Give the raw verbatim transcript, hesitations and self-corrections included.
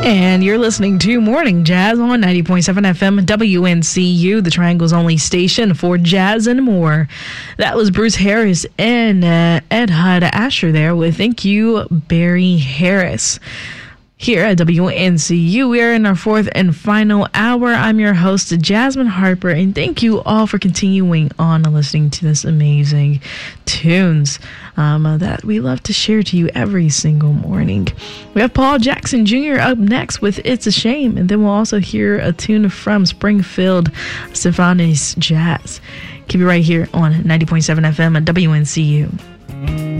And you're listening to Morning Jazz on ninety point seven F M W N C U, the Triangle's only station for jazz and more. That was Bruce Harris and uh, Ed Hud Asher there with Thank You, Barry Harris. Here at W N C U, we are in our fourth and final hour. I'm your host, Jasmine Harper, and thank you all for continuing on listening to this amazing tunes um, uh, that we love to share to you every single morning. We have Paul Jackson Junior up next with It's a Shame, and then we'll also hear a tune from Springfield Symphonies Jazz. Keep it right here on ninety point seven F M at W N C U.